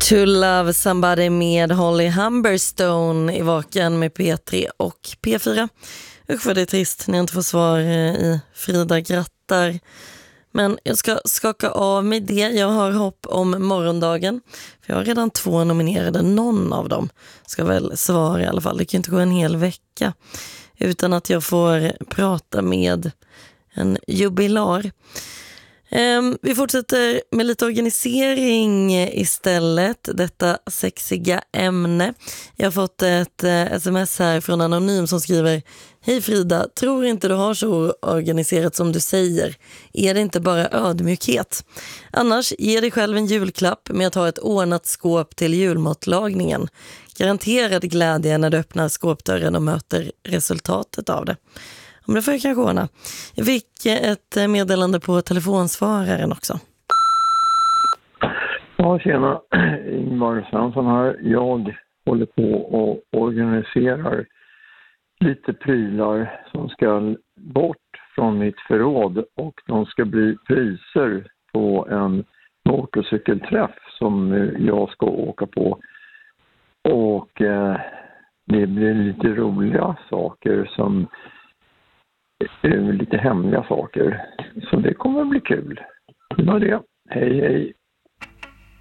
To Love Somebody med Holly Humberstone i Vaken med P3 och P4. Usch vad det är trist när jag inte får svar i Frida grattar. Men jag ska skaka av mig det. Jag har hopp om morgondagen. För jag har redan 2 nominerade. Någon av dem ska väl svara i alla fall. Det kan inte gå en hel vecka utan att jag får prata med en jubilar. Vi fortsätter med lite organisering istället, detta sexiga ämne. Jag har fått ett sms här från Anonym som skriver: Hej Frida, tror inte du har så organiserat som du säger. Är det inte bara ödmjukhet? Annars, ge dig själv en julklapp med att ha ett ordnat skåp till julmatlagningen. Garanterad glädje när du öppnar skåpdörren och möter resultatet av det. Men det får jag kanske ordna. Jag fick ett meddelande på telefonsvararen också. Ja, tjena. Ingvar Svensson här. Jag håller på och organiserar lite prylar som ska bort från mitt förråd. Och de ska bli priser på en motorcykelträff som jag ska åka på. Och det blir lite roliga saker som... lite hemliga saker. Så det kommer att bli kul. Det var det. Hej hej.